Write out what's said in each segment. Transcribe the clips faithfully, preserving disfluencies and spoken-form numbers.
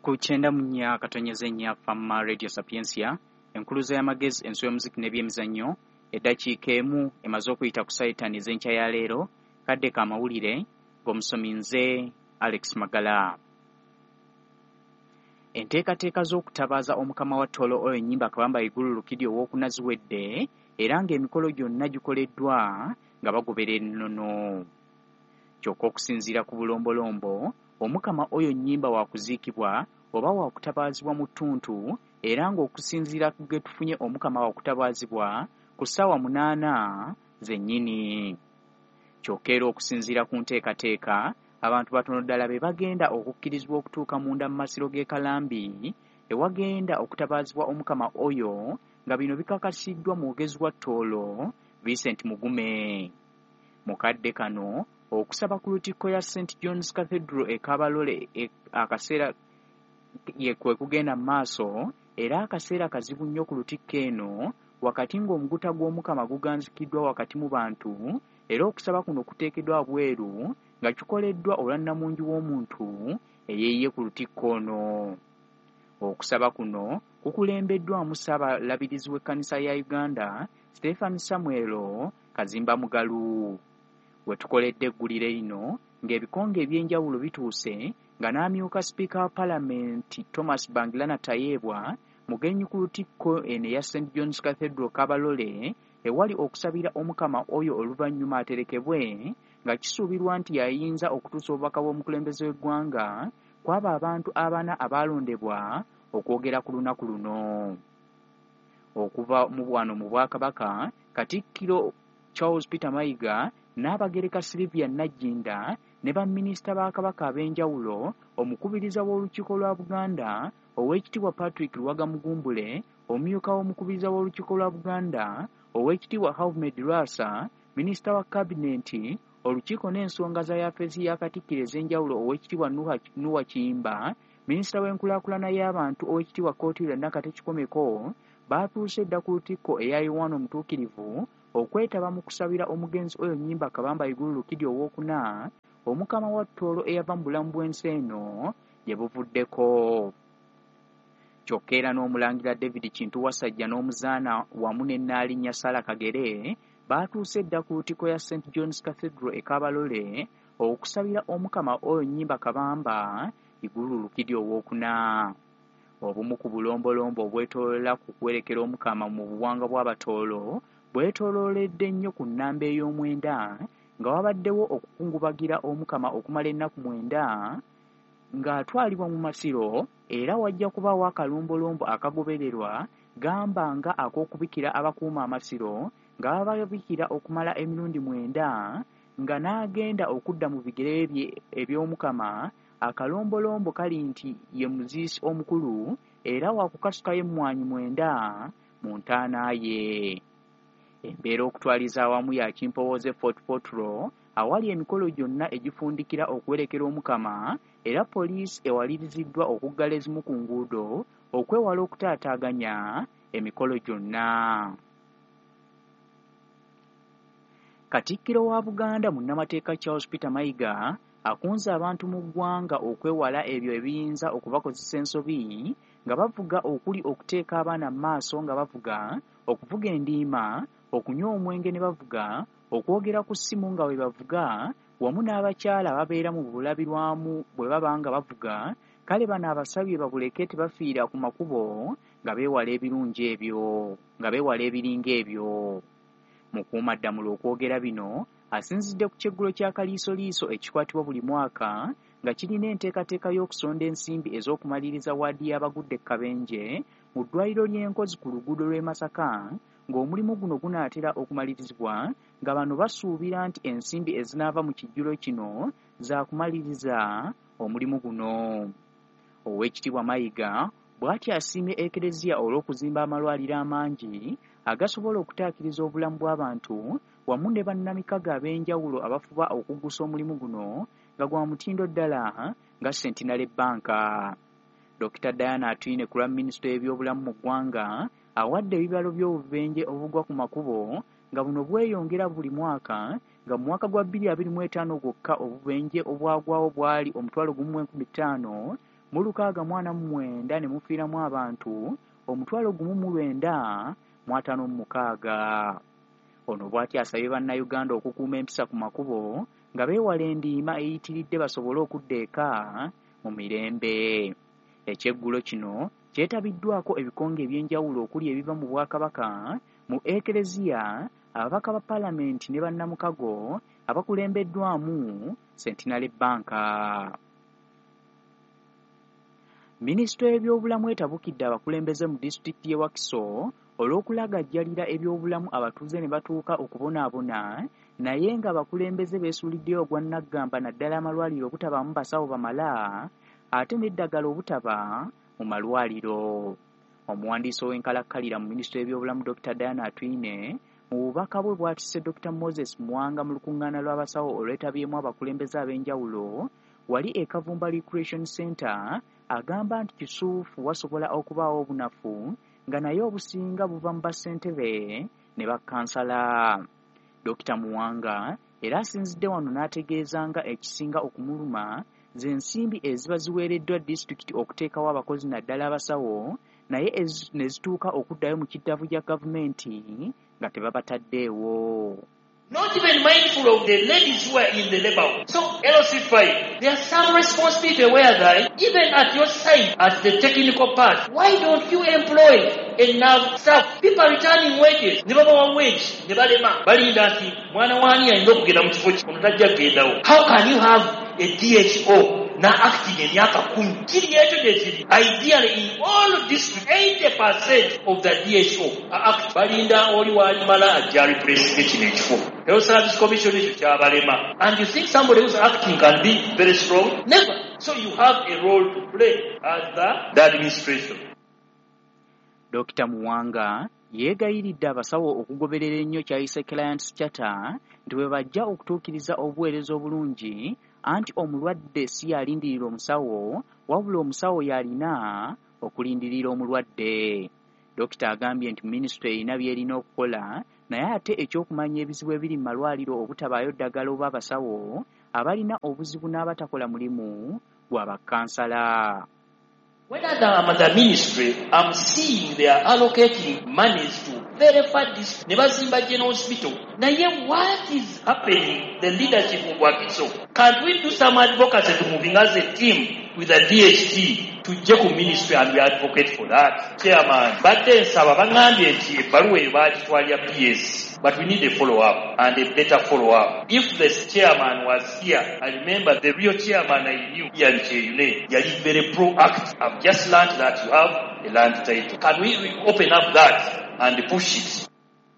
Ku kyenda mu nnya katonyeza ennya Famma Radio Sapiensia, enkuluza y'amagezi ensi y'omuziki n'ebyemizannyo, eddakiika emu emaze okuyita ku sayitani ez'enkya ya leero, kadde ka mawulire ng'omusomi nze Alex Magala. Enteekateeka z'okutabaaza omukama wa Toolo oyo ennyimba Kabamba Igulu Lukidi owookuna ziwedde era ng'emikolo gyonna gikoleddwa nga bagoberera ennono. Kyokka okusinziira ku bulombolombo, omukama oyo nnyimba wa kuziikibwa oba wa kutabaazibwa mu ttuntu era ng'okusinziira ku ge tufunye omukama wa kutabaazibwa ku ssaawa munaana zennyini. Kyokka era okusinziira ku nteekateeka, abantu batono ddala be bagenda okukkirizibwa okutuuka munda mu masiro g'e Kalambi ewagenda okutabaazibwa omukama oyo, nga bino bikakasiddwa mwogezi wa Toolo Vincent Mugume. Mukadde kano okusaba ku lutikko ya Saint John's Cathedral e Kabalole e, akaseera ye kwe kugenda mu maaso era akaseera kazibu nnyo ku lutikko eno wakati ng'omuguta gw'omukama guganzikiddwa wakati mu bantu era okusaba kuno kuteekeddwa bweru nga kikoleddwa olwa nnamungi w'omuntu eyeeyiye ku lutikko ono. Okusaba kuno kukulembeddwamu Ssaabalabirizi w'ekkanisa ya Uganda Stephen Samuel Kazimba Mugalu. We tukoledde eggulire lino ng'ebikonge eby'enjawulo bituuse nga n'amyuka sipiika wa Paalamenti Thomas Bangilana Tayeebwa mugenyi ku lutikko eno eya Saint John's Cathedral Kabalole ewali okusabira omukama oyo oluvannyuma aterekebwe, nga kisuubirwa nti yayinza okutuusa obubaka bw'omukulembeze w'eggwanga kw'abo abantu abana abaalondebwa okwogera ku lunaku luno. Okuva mu bwano mu Bwakabaka, Katikkiro Charles Peter Mayiga n'abagereka Sylvia Najjinda ne baminisita ba Kabaka ab'enjawulo, omukubiriza w'olukiiko lwa Buganda Oweekitiibwa Patrick Luwaga Mugumbule, omumyuka w'omukubiriza w'olukiiko lwa Buganda Oweekitiibwa Ahmed Rwasa, minisita wa Kabinenti, olukiiko n'ensonga za yafeesi ya Katikkiro ez'enjawulo Oweekitiibwa Nuuwa Kiyimba, minisita w'enkulaakulana y'abantu Oweekitiibwa Kootira Nakate Kikomeko baatuuse dda ku lutikko eya Yowaana Omutuukirivu okwetaba mu kusabira omugenzi oyo nnyimba Kabamba Igulu Lukidi owookuna, omukama wa Toolo eyava mu bulamu bw'ensi eno gye buvuddeko. Kyokka era n'omulangira David Kintu Wasajja n'omuzaana wamu ne Nnaalinnya Sala Kagere baatuuse dda ku lutikko ya Saint John's Cathedral e Kabalole okusabira omukama oyo nnyimba Kabamba Igulu Lukidi owookuna. Obumu ku bulombolombo obwetoolera ku kwerekera omukama mu buwangwa bw'Abatoolo bwetoolooledde nnyo ku nnamba ey'omwenda nga wabaddewo okukungubagira omukama okumala ennaku mwenda ng'atwalibwa mu masiro, era wajja kubaawo akalombolombo akagobererwa gamba nga ak'okubikira abakuuma amasiro nga bababikira okumala emirundi mwenda nga n'agenda okudda mu bigere bye eby'omukama. Akalombolombo kali nti ye muziisi omukulu era wakukasukayo emmwanyi mwenda mu ntaana ye. Embeera okutwaliza awamu ya Kimpowooze Fort Portal awali emikolo gyonna egifundikira okuwerekera omukama, era poliisi ewaliriziddwa okuggala ezimu ku nguudo okwewala okutaataaganya emikolo gyonna. Katikkiro wa Buganda munnamateeka Charles Peter Mayiga akunze abantu mu ggwanga okwewala ebyo ebiyinza okubakozesa ensobi nga bavuga, okuli okuteeka abaana mu maaso nga bavuga, okuvuga endiima, okunywa omwenge ne bavuga, okwogera ku ssimu nga bwe bavuga, wamu n'abakyala ababeera mu bulabirwamu bwe baba nga bavuga. Kale bano abasabye babuleke tebafiira ku makubo nga beewala ebirungi ebyo, nga beewala ebiringa ebyo. Mukuumaddamula okwogera bino asinzidde ku kyeggulo kya kaliisoliiso ekikwatibwa buli mwaka nga kirina enteekateeka y'okusonda ensimbi ez'okumaliriza waadi y'abagudde Kabenje mu ddwaliro ly'enkozi ku luguudo lw'e Masaka, ng'omulimu guno gunaatera okumalirizibwa nga bano basuubira nti ensimbi ezinaava mu kijjulo kino za kumaliriza omulimu guno. Oweekitiibwa Mayiga bw'ati asiimye Ekereziya olw'okuzimba amalwaliro amangi agasobola okutaakiriza obulamu bw'abantu wamu ne bannamikago ab'enjawulo abafuba okuggusa omulimu guno nga gwa mutindo ddala nga Centenary Bank. Dokita Diana Atwine ku lwa minisita w'ebyobulamu mu ggwanga awadde ebibalo by'obubenje obugwa ku makubo nga buno bweyongera buli mwaka, nga mu mwaka gwa bbiri abiri mu etaano gwokka obubenje obwagwawo bwali omutwalo gumu mu enkumi ttaano mu lukaaga mu ana mu mwenda ne mufiiramu abantu omutwalo gumu mu lwenda mu ataano mu mukaaga. Ono bw'ati asabye bannayuganda okukuuma empisa ku makubo nga beewala endiima eyitiridde basobole okudda eka mu mirembe. Ekyeggulo kino kyetabiddwako ebikonge eby'enjawulo okuli ebiva mu Bwakabaka, mu Ekereziya, ababaka ba Paalamenti ne bannamukago abakulembeddwamu Centenary Bank. Minisitule y'ebyobulamu etabukidde abakulembeze mu disitulikiti y'e Wakiso olw'okulagajjalira ebyobulamu abatuuze ne batuuka okubonaabona, naye ng'abakulembeze beesuuliddeyo ogwa naggamba naddala amalwaliro obutabaamu basawo bamala ate n'eddagala obutaba mu malwaliro. Omuwandiisi ow'enkalakkalira mu minisitule y'ebyobulamu Dokita Diana Atwine mu bubaka bwe bw'atisse Dokita Moses Muwanga mu lukuŋŋaana lw'abasawo olwetabyemu abakulembeze ab'enjawulo wali e Kavumba Recreation Center, agamba nti kisuufu wasobola okubaawo obunafu nga naye obusinga buva mu bassentebe ne bakkansala. Dokita Muwanga era asinzidde wano n'ategeeza nga ekisinga okumuluma ze nsimbi eziba ziweereddwa disitulikiti okuteekawo abakozi naddala abasawo naye ne zituuka okuddayo mu kiddavu gya gavumenti nga tebabataddeewo. Not even mindful of the ladies who are in the labor. So, L O C five, there are some responsibility where they, even at your side, at the technical part, why don't you employ enough staff? People returning wages, never one wage, never lema. Bali ndati, mwana wani ya ndoku geda mchifochi, unatajia gedao. How can you have a D H O na acting emyaka kumi? Kiri yetu jezili, ideally in all districts, eighty percent of the D H O are acting. Bali nda oli wali mala ajari president nechifu. Health Service Commission is Chabalema. And you think somebody who's acting can be very strong? Never. So you have a role to play as the, the administration. Dokita Muwanga yeegayiridde abasawo okugoberera ennyo kyayise Clients Charter nti bwe bajja okutuukiriza obuweereza obulungi anti omulwadde si yalindirira omusawo wabula omusawo yalina okulindirira omulwadde. Dokita agambye nti minisitule erina by'erina okukola naye ate ekyokumanya ebizibu ebiri mu malwaliro obutabaayo ddagala oba abasawo abalina obuzibu n'abatakola mulimu gwa bakkansala. When I'm at the ministry, I'm seeing they are allocating monies to verify this Nebazimba General Hospital. Now, yeah, what is happening? The leadership of Wakiso. Can't we do some advocacy to moving as a team with the D H T to Jeku ministry and we advocate for that? Chairman, but then Sababangandi, Baruwe, Bajwaya P S. But we need a follow-up and a better follow-up. If the chairman was here, I remember the real chairman I knew, Ian Cheyune, he is very proactive. I've just learned that you have a land title. Can we open up that and push it?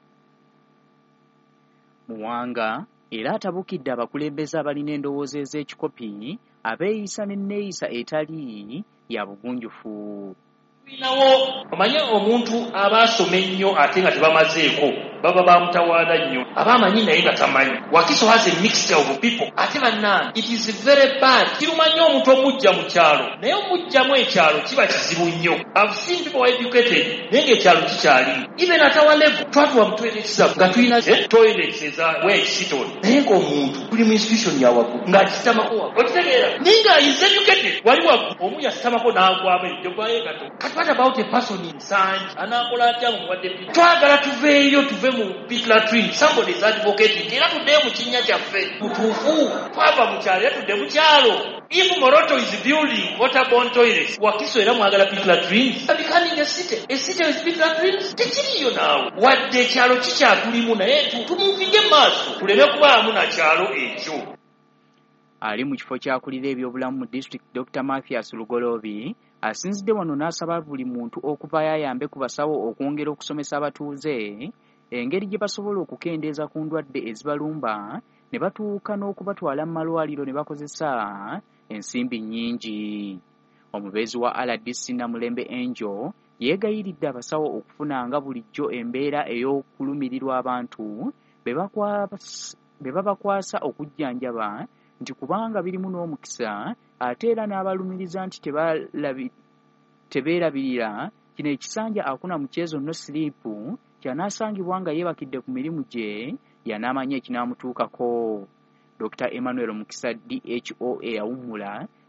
Muwanga era atabukidde abakulembeze abalina endowooza ez'ekikopi abeeyisa n'enneeyisa etali ya bugunjufu. Nawo omanye omuntu abaasoma ennyo ate nga tebamazeeko baba bamutawaana nnyo abamanyi naye nga tamanyi. Wakiso has a mixture of people ate bannange it is very bad. Kirumanya omuntu omujja mu kyalo naye omujjamu ekyalo kiba kizibu nnyo. I've seen people who are educated naye ng'ekyalo kikyali even atawalevu twatuwa mu toilets nga tulina toilets eza weekisiton naye ng'omuntu tuli mu institution ya waggulu ng'akitamako waggulu okitegeera naye nga is educated wali waggulu omu yasitamako n'agwamu ejjo gwaye gato. What about a person in Sanj? Anakola jamu wadde twagala tuveeyo tuve mu Pitla Tree. Somebody is advocating. Era tudde mu kinnya kyaffe. Mutuufu. Twava mu kyalo era tudde mu kyalo. If Moroto is building waterborne toilets, Wakiso era mwagala Pitla Tree. Becoming a city. A city with Pitla Tree. Tekiriyo naawe. Wadde ekyalo kikyatulimu naye tumuvinge maaso. Tuleme kubaamu na kyalo ekyo. Ali mu kifo kyakulira ebyobulamu mu district Doctor Mathias Lugolobi asinzidde wano n'asaba buli muntu okuvaayo ayambe ku basawo okwongera okusomesa abatuuze engeri gye basobola okukendeeza ku ndwadde ezibalumba ne batuuka n'okubatwala mu malwaliro ne bakozesa ensimbi nnyingi. Omubeezi wa R D C Namulembe Angel yeegayiridde abasawo okufunanga bulijjo embeera ey'okulumirirwa abantu be babakwasa okujjanjaba nti kubanga birimu n'omukisa ate era n'abalumiriza nti tebeerabirira kino ekisanja akuna muchezo no silipu kyanaasangibwa nga yeebakidde ku mirimu gye yanaamanya ekinaamutuukako. Doctor Emmanuel Mukisa D H O eyawummula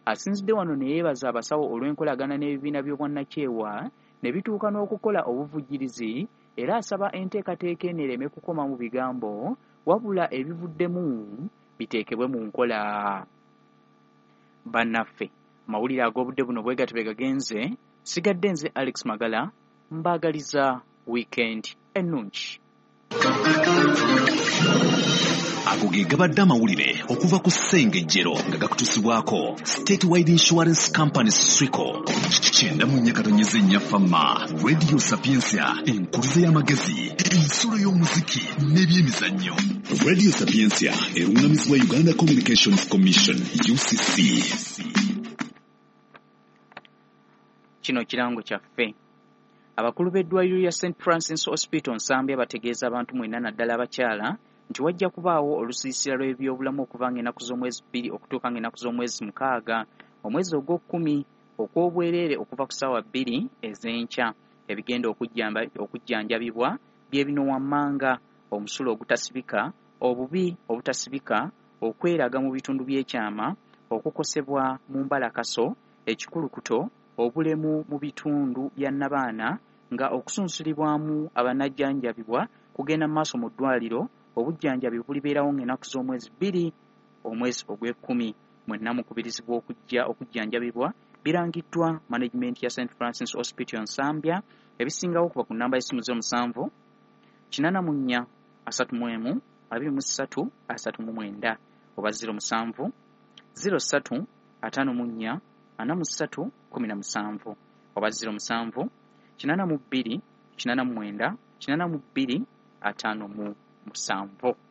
Asinzidde wano ne yeebaza abasawo olw'enkolagana n'ebibiina by'obwannakyewa ne bituuka n'okukola obuvujjirizi, era asaba enteekateeka eno ereme kukoma mu bigambo wabula ebivuddemu biteekebwe mu nkola. Bannaffe, amawulire ag'obudde buno bwe gati bwe gagenze, sigadde nze Alex Magala mbaagaliza wiikendi ennungi. Ago ge gabadde amawulire okuva ku ssengejjero nga gakutusibwako State Wide Insurance Company Swico. Kyenda mu nnya katonyeza ennya famma Radio Sapiensia, enkuluze y'amagezi, ensulo y'omuziki n'ebyemizannyo. Radio Sapiensia erungamizibwa Uganda Communications Commission U C C. Kino kirango kyaffe. Abakulu b'eddwaliro lya Saint Francis Hospital Nsambya bategeeza abantu mwenda naddala abakyala nti wajja kubaawo olusiisira lw'ebyobulamu okuva ng'ennaku z'omwezi bbiri okutuuka ng'ennaku z'omwezi mukaaga omwezi ogw'okkumi okw'obwereere okuva ku ssaawa bbiri ez'enkya. Ebigenda okujjanjabibwa bye bino wammanga: omusulo ogutasibika, obubi obutasibika, okweraga mu bitundu by'ekyama, okukosebwa mu mbalakaso, ekikulukuto, obulemu mu bitundu bya nnabaana, nga okusunsulibwamu abanajjanjabibwa kugenda mu maaso mu ddwaliro. Obujjanjabi bulibeerawo ng'ennaku z'omwezi bbiri omwezi ogw'ekkumi. Mwenna mukubirizibwa okujja okujjanjabibwa. Birangiddwa management ya Saint Francis Hospital Nsambya. Ebisingawo okuva ku nnamba y'essimu z'omusanvu kinaana mu nnya asatu mu emu abiri mu ssatu asatu mu mwenda oba ziro musanvu ziro ssatu ataano mu nnya ana mu ssatu kkumi na musanvu oba ziro musanvu kinaana mu bbiri kinaana mu mwenda kinaana mu bbiri ataano mu musanvu.